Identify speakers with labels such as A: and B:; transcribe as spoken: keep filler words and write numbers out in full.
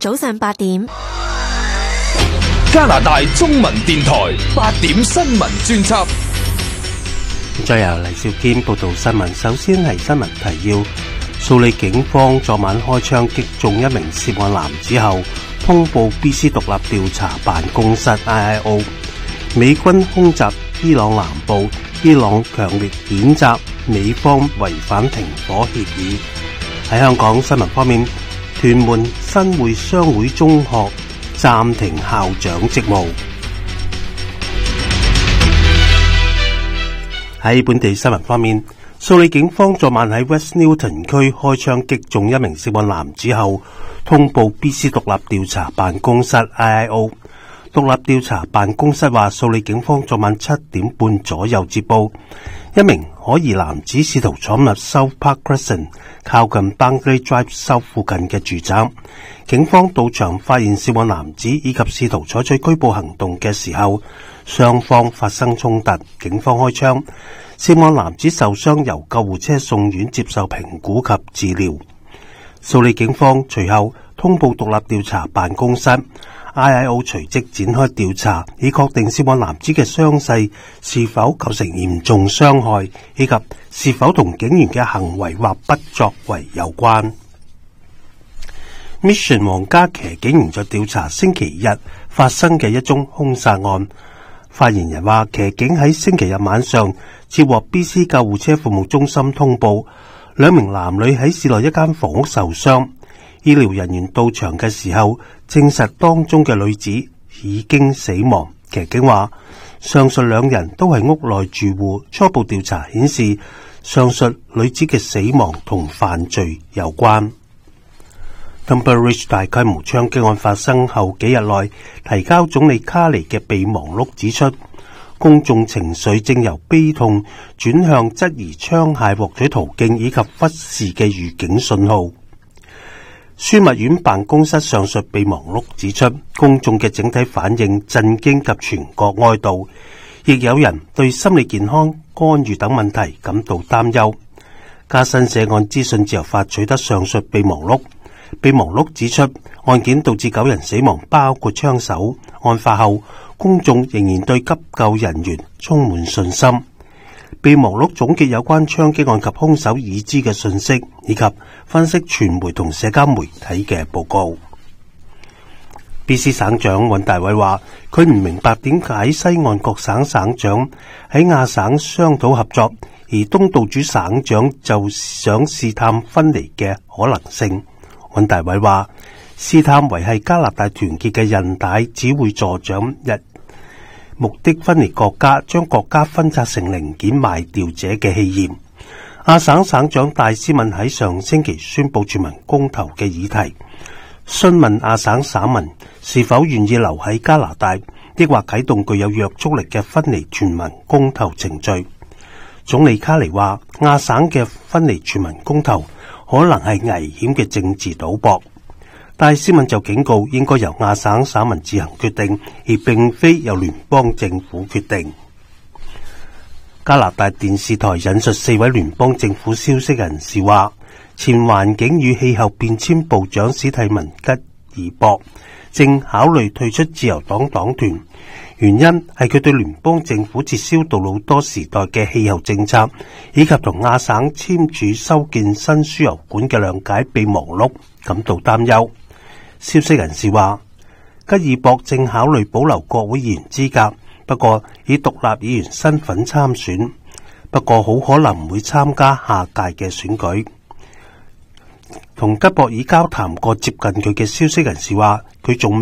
A: 早上八點。
B: 加拿大中文電台八點新聞專輯。
C: 再由黎少堅報道新聞。首先係新聞提要：蘇里警方昨晚開槍擊中一名涉案男子後，通報 B C 獨立調查辦公室 I I O。美軍空襲伊朗南部，伊朗強烈譴責美方違反停火協議。喺香港新聞方面，屯門新會商會中學暫停校長職務。喺本地新聞方面，蘇里警方昨晚喺 West Newton 區開槍擊中一名涉案男子後，通報 B C 獨立調查辦公室 I I O。獨立調查辦公室話，蘇里警方昨晚七點半左右接報，一名可疑男子試圖闖入 South Park Crescent 靠近 Boundary Drive South 附近嘅住宅。警方到場發現涉案男子以及試圖採取拘捕行動嘅時候，雙方發生衝突，警方開槍，涉案男子受傷，由救護車送院接受評估及治療。蘇里警方隨後通報獨立調查辦公室 I I O， 隨即展開調查，以確定涉案男子嘅傷勢是否構成嚴重傷害，以及是否同警員嘅行為或不作為有關。Mission 皇家騎警員在調查星期日發生嘅一宗兇殺案。發言人話，騎警喺星期日晚上接獲 B C 救護車服務中心通報，兩名男女喺市內一間房屋受傷。醫療人員到場嘅時候，證實當中嘅女子已經死亡。騎警話，上述兩人都係屋內住戶。初步調查顯示，上述女子嘅死亡同犯罪有關。Dunbar Ridge 大規模槍擊案發生後幾日內，提交總理卡尼嘅備忘錄指出，公眾情緒正由悲痛轉向質疑槍械獲取途徑以及忽視嘅預警信號。樞密院辦公室上述備忘錄指出，公眾嘅整體反應震驚及全國哀悼，亦有人對心理健康、干預等問題感到擔憂。加新社案資訊自由法取得上述備忘錄，備忘錄指出，案件導致九人死亡，包括槍手。案發後，公眾仍然對急救人員充滿信心。備忘錄總結有關槍擊案及兇手已知嘅信息，以及分析傳媒同社交媒體嘅報告。B C 省長尹大偉話，佢唔明白點解西岸各省省長喺亞省商討合作，而東道主省長就想試探分離嘅可能性。尹大偉話，試探維繫加拿大團結嘅韌帶只會助長日目的分離國家，將國家分拆成零件賣掉者嘅氣焰。亞省省長戴斯敏喺上星期宣布全民公投嘅議題，詢問亞省省民是否願意留喺加拿大，抑或啟動具有約束力嘅分離全民公投程序。總理卡尼話，亞省嘅分離全民公投可能係危險嘅政治賭博。戴斯敏就警告，應該由亞省省民自行決定，而並非由聯邦政府決定。加拿大電視台引述四位聯邦政府消息人士話，前環境與氣候變遷部長史蒂文吉爾博正考慮退出自由黨黨團，原因係佢對聯邦政府撤銷杜魯多時代嘅氣候政策，以及同亞省簽署修建新輸油管嘅諒解備忘錄感到擔憂。消息人士話，吉爾博正考慮保留國會議員資格，不過以獨立議員身份參選，不過好可能唔會參加下屆嘅選舉。同吉博爾交談過接近佢嘅消息人士話，佢仲